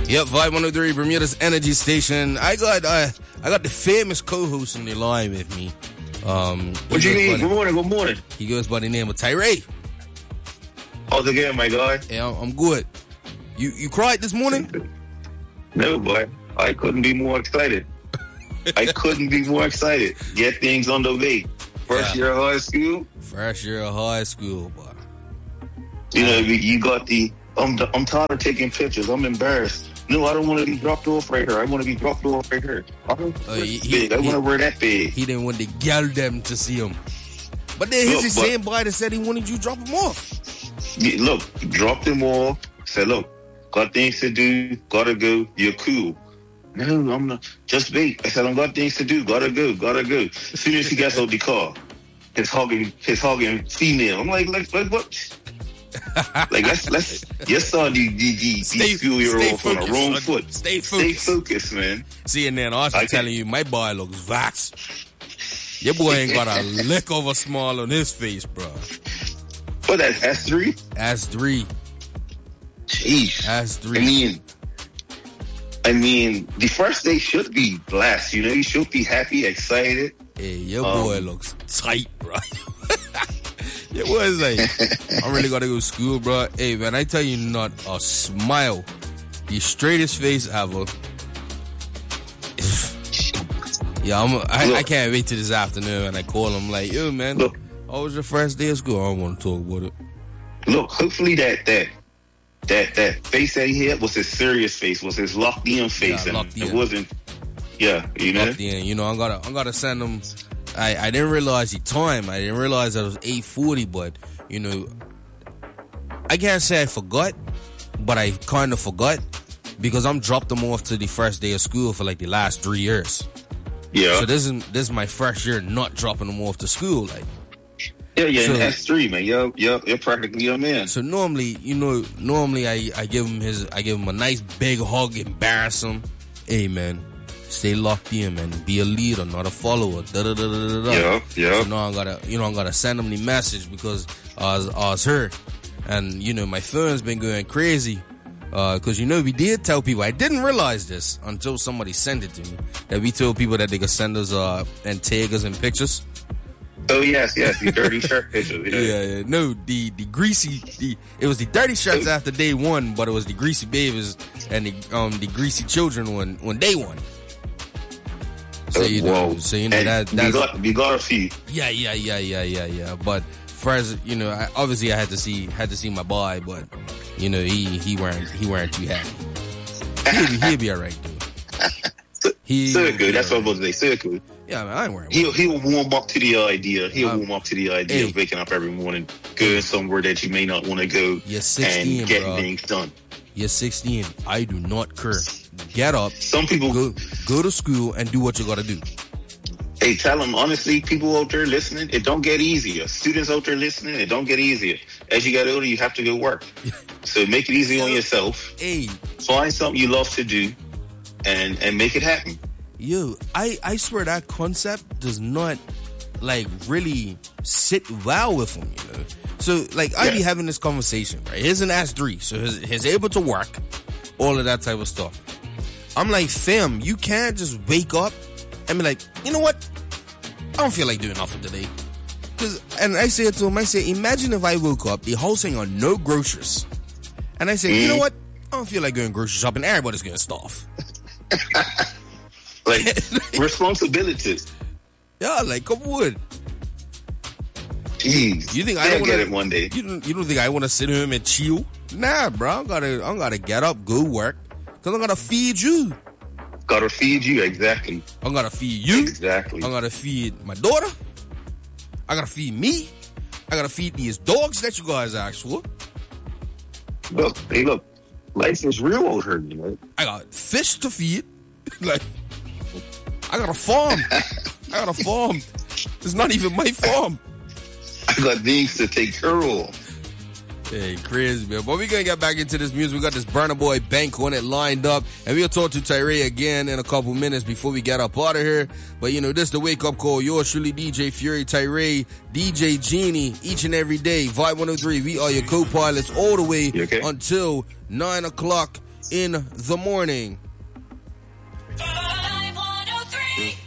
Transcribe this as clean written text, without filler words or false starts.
Yep, Vibe 103, Bermuda's Energy Station. I got the famous co-host on the line with me. What you need? Good morning. He goes by the name of Tyree. How's it going, my guy? Yeah, I'm good. You cried this morning? No, boy. I couldn't be more excited. Get things on the way. First year of high school. Boy. You know, you got the... I'm tired of taking pictures. I'm embarrassed. No, I don't want to be dropped off right here. I want to be dropped off right here. I want to wear that big. He didn't want the gal them to see him. But then he's the same boy that said he wanted you to drop him off. Yeah, look, dropped him off. Said, look, got things to do. Gotta go. You're cool. No, I'm not. Just wait. I said, I've got things to do. Gotta go. As soon as he gets out the car, his hugging female. I'm like what? Like let's your son these few year olds on the wrong foot. Stay focused, man. See, and then also telling you, my boy looks vaxxed. Your boy ain't got a lick of a smile on his face, bro. What, that's S3? S3. Jeez. S3. I mean, the first day should be blessed. You know, you should be happy, excited. Hey, your boy looks tight, bro. It was like, I really gotta go to school, bro. Hey, man, I tell you, not a smile. The straightest face ever. Yeah, I can't wait till this afternoon and I call him like, yo, man, how was your first day of school? I don't want to talk about it. Look, hopefully that face that he had was his serious face, was his locked in face. Yeah, it wasn't, yeah, you know? Locked in. You know, I'm gonna send him. I didn't realize the time. I didn't realize that it was 8:40, but, you know, I can't say I forgot, but I kind of forgot because I'm dropped them off to the first day of school for like the last 3 years. Yeah. So this is my first year not dropping them off to school. Like, yeah, so, that's 3, man. You're practically a man. So normally I give him a nice big hug, embarrass him. Hey, man, stay locked in, man. Be a leader, not a follower. Yeah. So now I'm gotta send him the message because I was hurt, and you know my phone's been going crazy. Because you know we did tell people. I didn't realize this until somebody sent it to me. That we told people that they could send us and tag us in pictures. Oh yes, the dirty shirt pictures. Yeah. No, the greasy. It was the dirty shirts after day one, but it was the greasy babies and the greasy children when day one. So you know, that's we got a few. Yeah. But first, you know, I had to see my boy, but you know, he weren't too happy. He'll be all right, dude. Circle. That's what I was going to say. Circle. Yeah, man, I ain't worried. He'll warm up to the idea. Of waking up every morning, going somewhere that you may not want to go, you're 16, and getting things done. You're 16. I do not care. Get up. Some people go to school and do what you got to do. Hey, tell them honestly, people out there listening, it don't get easier. Students out there listening, it don't get easier. As you get older, you have to go work. So make it easy on yourself. Hey, find something you love to do, and make it happen. Yo, I swear that concept does not like really sit well with him, you know. So like I be having this conversation, right? Here's an S3, so he's able to work, all of that type of stuff. I'm like, fam, you can't just wake up and be like, you know what? I don't feel like doing nothing today. And I said to him, imagine if I woke up, the house ain't on no groceries. And I said, you know what? I don't feel like going grocery shopping. Everybody's going to starve. Like, responsibilities. Yeah, like, come on. Jeez. You think I don't get it one day? You don't think I want to sit home and chill? Nah, bro. I'm gotta get up, go work. Because I'm going to feed you. Gotta feed you, exactly. I'm gonna feed you. Exactly. I'm gonna feed my daughter. I gotta feed me. I gotta feed these dogs that you guys asked for. Look. Life is real out here, you know. I got fish to feed. Like, I got a farm. It's not even my farm. I got things to take care of. Hey, crazy, man. But we're going to get back into this music. We got this Burna Boy Bank on it lined up. And we'll talk to Tyree again in a couple minutes before we get up out of here. But, you know, this is the wake-up call. Yours truly, DJ Fury, Tyree, DJ Genie, each and every day. Vibe 103, we are your co-pilots all the way until 9 o'clock in the morning. 5, 103.